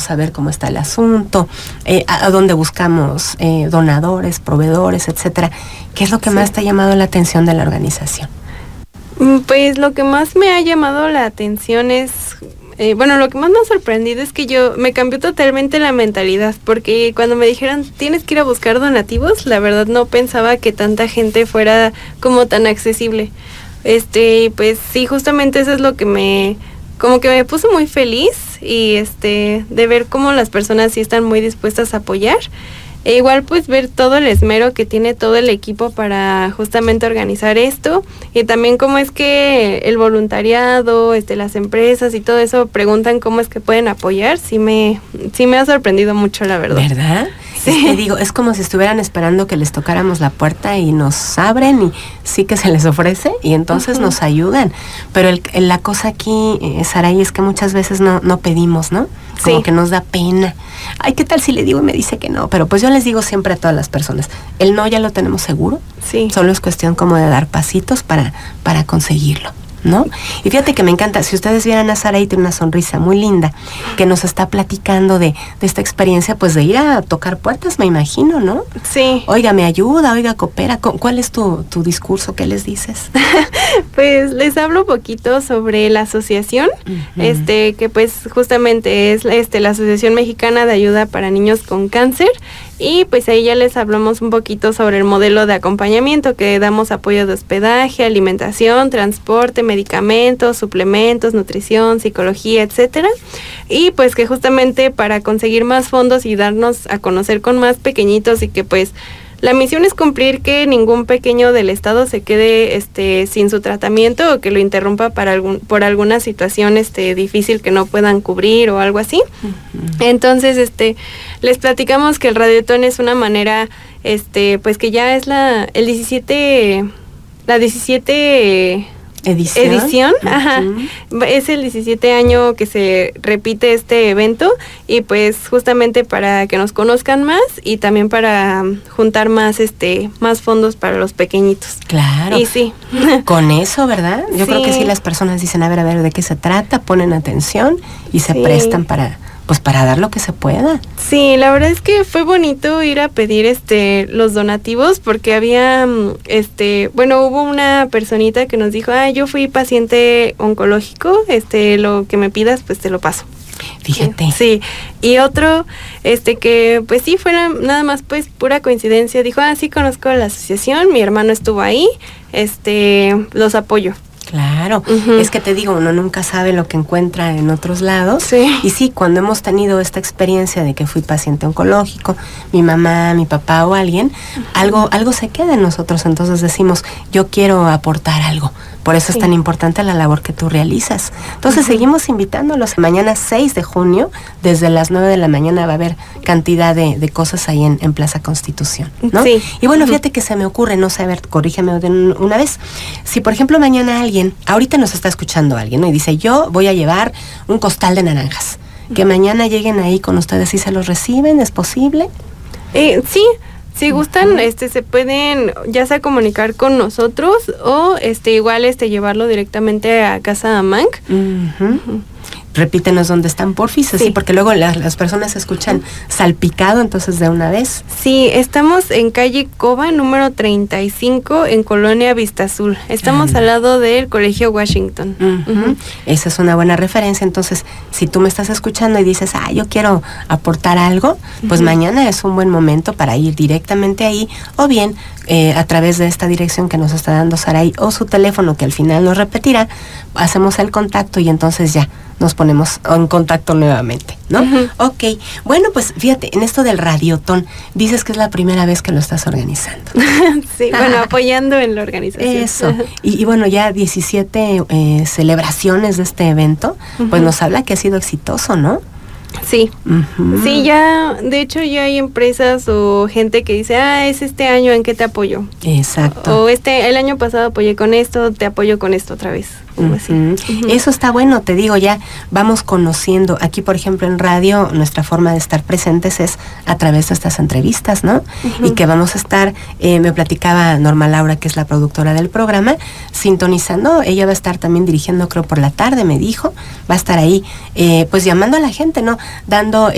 vamos a ver cómo está el asunto, a dónde buscamos donadores, proveedores, etcétera. ¿Qué es lo que más te ha llamado la atención de la organización? Pues lo que más me ha llamado la atención es, lo que más me ha sorprendido es que me cambió totalmente la mentalidad, porque cuando me dijeron tienes que ir a buscar donativos, la verdad no pensaba que tanta gente fuera como tan accesible. Pues sí, justamente eso es lo que me puso muy feliz y de ver cómo las personas sí están muy dispuestas a apoyar. E igual pues ver todo el esmero que tiene todo el equipo para justamente organizar esto, y también cómo es que el voluntariado, las empresas y todo eso preguntan cómo es que pueden apoyar. Sí me ha sorprendido mucho, la verdad. ¿Verdad? Sí. Te digo, es como si estuvieran esperando que les tocáramos la puerta y nos abren y sí que se les ofrece y entonces nos ayudan. Pero la cosa aquí, Saray, es que muchas veces no pedimos, ¿no? Como que nos da pena. Ay, ¿qué tal si le digo y me dice que no? Pero pues yo les digo siempre a todas las personas, el no ya lo tenemos seguro. Sí. Solo es cuestión como de dar pasitos para conseguirlo, ¿no? Y fíjate que me encanta, si ustedes vieran a Saray, tiene una sonrisa muy linda, que nos está platicando de esta experiencia, pues de ir a tocar puertas, me imagino, ¿no? Sí. Oiga, me ayuda, oiga, coopera. ¿Cuál es tu discurso? ¿Qué les dices? Pues les hablo un poquito sobre la asociación, que pues justamente es la Asociación Mexicana de Ayuda para Niños con Cáncer, y pues ahí ya les hablamos un poquito sobre el modelo de acompañamiento, que damos apoyo de hospedaje, alimentación, transporte, medicamentos, suplementos, nutrición, psicología, etcétera. Y pues que justamente para conseguir más fondos y darnos a conocer con más pequeñitos, y que pues la misión es cumplir que ningún pequeño del estado se quede sin su tratamiento o que lo interrumpa por alguna situación difícil que no puedan cubrir o algo así. Entonces les platicamos que el Radiotón es una manera pues que ya es la 17 edición. Ajá. Es el 17 año que se repite este evento, y pues justamente para que nos conozcan más y también para juntar más fondos para los pequeñitos. Claro. Y sí. Con eso, ¿verdad? Yo creo que sí, las personas dicen, a ver, ¿de qué se trata? Ponen atención y se prestan para dar lo que se pueda. Sí, la verdad es que fue bonito ir a pedir los donativos, porque había hubo una personita que nos dijo, yo fui paciente oncológico, lo que me pidas pues te lo paso. Fíjate. Sí, y otro que pues sí fuera nada más pues pura coincidencia, dijo, sí conozco la asociación, mi hermano estuvo ahí, los apoyo. Claro, es que te digo, uno nunca sabe lo que encuentra en otros lados. Sí. Y sí, cuando hemos tenido esta experiencia de que fui paciente oncológico, mi mamá, mi papá o alguien, algo se queda en nosotros, entonces decimos, yo quiero aportar algo. Por eso es tan importante la labor que tú realizas. Entonces seguimos invitándolos. Mañana 6 de junio, desde las 9 de la mañana va a haber cantidad de cosas ahí en Plaza Constitución, ¿no? Sí. Y bueno, fíjate que se me ocurre, no sé, a ver, corrígeme de una vez. Si por ejemplo mañana ahorita nos está escuchando alguien, ¿no? Y dice, yo voy a llevar un costal de naranjas. Que mañana lleguen ahí con ustedes y se los reciben, ¿es posible? Sí. Si gustan, se pueden ya sea comunicar con nosotros o igual llevarlo directamente a Casa Amanc. Repítenos dónde están, porfis, así, porque luego las personas escuchan salpicado, entonces de una vez. Sí, estamos en calle Cova, número 35, en Colonia Vista Azul. Estamos al lado del Colegio Washington. Esa es una buena referencia. Entonces, si tú me estás escuchando y dices, yo quiero aportar algo, pues mañana es un buen momento para ir directamente ahí, o bien a través de esta dirección que nos está dando Saray, o su teléfono que al final nos repetirá, hacemos el contacto y entonces ya nos ponemos en contacto nuevamente, ¿no? Ok, bueno, pues fíjate, en esto del Radiotón, dices que es la primera vez que lo estás organizando. Sí, apoyando en la organización. Eso, y bueno, ya 17 celebraciones de este evento, pues nos habla que ha sido exitoso, ¿no? Sí, sí, ya, de hecho ya hay empresas o gente que dice, es este año, ¿en qué te apoyo? Exacto. O el año pasado apoyé con esto, te apoyo con esto otra vez. Eso está bueno, te digo, ya vamos conociendo. Aquí, por ejemplo, en radio, nuestra forma de estar presentes es a través de estas entrevistas, ¿no? Y que vamos a estar, me platicaba Norma Laura, que es la productora del programa, sintonizando. Ella va a estar también dirigiendo, creo, por la tarde, me dijo. Va a estar ahí, pues llamando a la gente, ¿no? Dando